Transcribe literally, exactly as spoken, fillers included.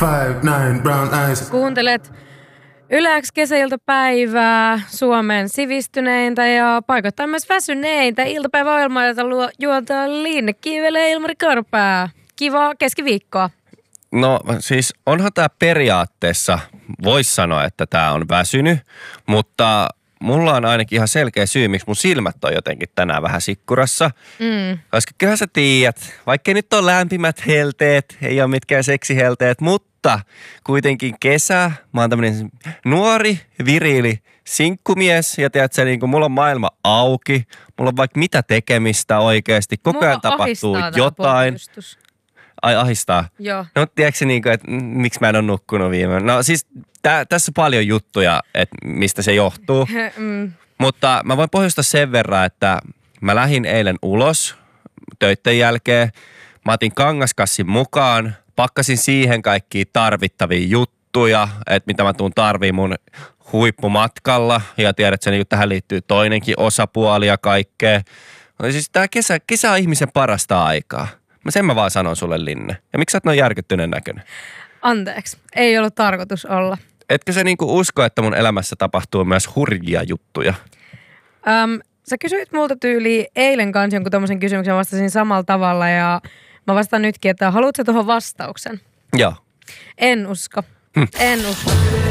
five, nine, brown eyes. Kuuntelet Yle X kesäiltapäivää, Suomen sivistyneintä ja paikoittain myös väsyneintä iltapäiväohjelmaa, jota luo juontaa Linne Kivelä ja Ilmari Korpää. Kivaa keskiviikkoa. No siis onhan tämä periaatteessa, voisi sanoa, että tämä on väsynyt, mutta mulla on ainakin ihan selkeä syy, miksi mun silmät on jotenkin tänään vähän sikkurassa. Mm. Koska kyllähän sä tiedät, vaikka nyt on lämpimät helteet, ei ole mitkään seksihelteet, mutta kuitenkin kesä, mä oon tämmönen nuori, viriili sinkkumies ja tiedät sä, niin kuin mulla on maailma auki, mulla on vaikka mitä tekemistä oikeasti, koko mulla ajan tapahtuu jotain. Ai ahistaa? Joo. No tiedätkö niin kuin, että miksi mä en ole nukkunut viime? No siis tää, tässä on paljon juttuja, että mistä se johtuu. mm. Mutta mä voin pohjustaa sen verran, että mä lähdin eilen ulos töitten jälkeen. Mä otin kangaskassin mukaan, pakkasin siihen kaikkia tarvittavia juttuja, että mitä mä tuun tarviin mun huippumatkalla. Ja tiedät, että niin tähän liittyy toinenkin osapuoli ja kaikkea. No siis tää kesä, kesä on ihmisen parasta aikaa. Mä sen mä vaan sanon sulle, Linne. Ja miksi sä oot noin järkyttyneen näköinen? Anteeksi, ei ollut tarkoitus olla. Etkö sä niinku usko, että mun elämässä tapahtuu myös hurjia juttuja? Öm, sä kysyit multa tyyliin eilen kanssa jonkun tommosen kysymyksen, vastasin samalla tavalla ja mä vastaan nytkin, että haluatko sä tuohon vastauksen? Joo. En usko. Hm. En usko.